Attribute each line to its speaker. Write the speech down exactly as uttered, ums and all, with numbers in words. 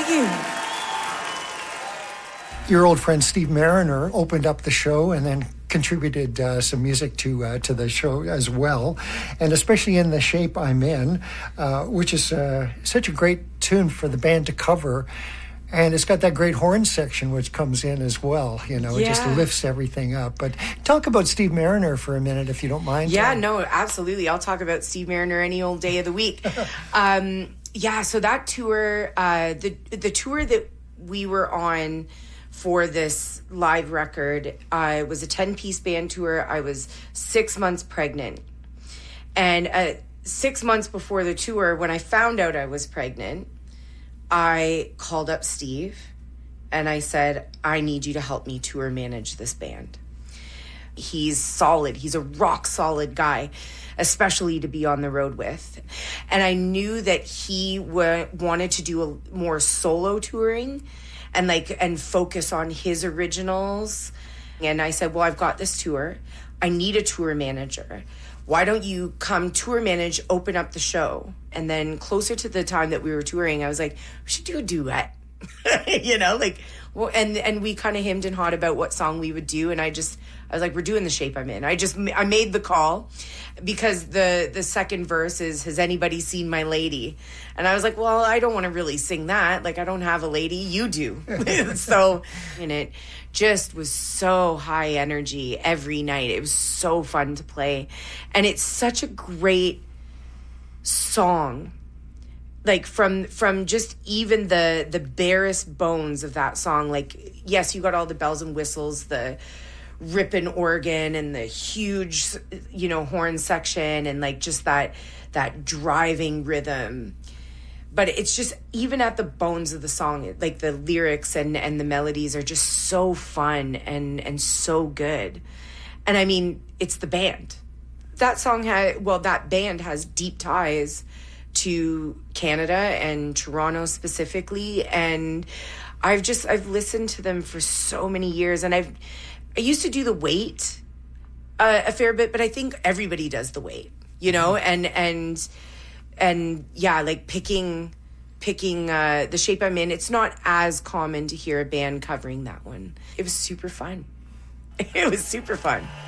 Speaker 1: Thank you.
Speaker 2: Your old friend Steve Mariner opened up the show and then contributed uh, some music to uh, to the show as well, and especially in The Shape I'm In, uh, which is uh, such a great tune for the band to cover. And it's got that great horn section which comes in as well. You know,
Speaker 1: yeah.
Speaker 2: It just lifts everything up. But talk about Steve Mariner for a minute, if you don't mind.
Speaker 1: Yeah,
Speaker 2: Tom.
Speaker 1: no, absolutely. I'll talk about Steve Mariner any old day of the week. um, yeah, so that tour, uh, the the tour that we were on for this live record, uh, was a ten-piece band tour. I was six months pregnant. And uh, six months before the tour, when I found out I was pregnant, I called up Steve and I said, I need you to help me tour manage this band. He's solid. He's a rock solid guy, especially to be on the road with. And I knew that he w- wanted to do a more solo touring and like and focus on his originals. And I said, well, I've got this tour. I need a tour manager. Why don't you come tour manage, open up the show? And then closer to the time that we were touring, I was like, we should do a duet. you know, like, well, and and we kind of hemmed and hawed about what song we would do. And I just, I was like, we're doing The Shape I'm In. I just, I made the call because the, the second verse is, has anybody seen my lady? And I was like, well, I don't want to really sing that. Like, I don't have a lady. You do. So, and it just was so high energy every night. It was so fun to play. And it's such a great song. Like from from just even the the barest bones of that song, like, yes, you got all the bells and whistles, the ripping organ and the huge, you know, horn section and like just that that driving rhythm. But it's just even at the bones of the song, like the lyrics and, and the melodies are just so fun and and so good. And I mean, it's the band. That song had well, that band has deep ties to Canada and Toronto specifically, and I've just I've listened to them for so many years, and I've I used to do The Wait uh, a fair bit, but I think everybody does The Wait, you know, and and and yeah, like picking picking uh, The Shape I'm In. It's not as common to hear a band covering that one. It was super fun. It was super fun.